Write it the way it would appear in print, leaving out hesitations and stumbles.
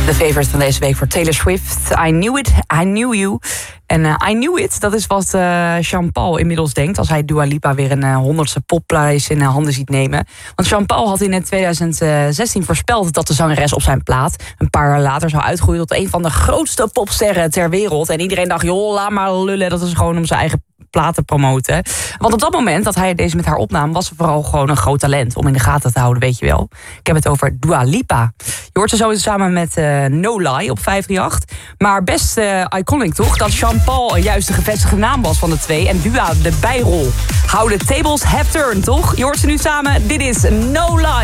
De favorite van deze week voor Taylor Swift. I Knew It, I Knew You. En I Knew It, dat is wat Jean-Paul inmiddels denkt... als hij Dua Lipa weer een 100ste popprijs in handen ziet nemen. Want Jean-Paul had in 2016 voorspeld dat de zangeres op zijn plaat... een paar jaar later zou uitgroeien tot een van de grootste popsterren ter wereld. En iedereen dacht, joh, laat maar lullen, dat is gewoon om zijn eigen platen promoten. Want op dat moment dat hij deze met haar opnam... was ze vooral gewoon een groot talent om in de gaten te houden, weet je wel. Ik heb het over Dua Lipa. Je hoort ze sowieso samen met No Lie op 538. Maar best iconic toch, dat Jean-Paul juist de gevestigde naam was van de twee... en Dua de bijrol. How the tables have turned, toch? Je hoort ze nu samen, dit is No Lie.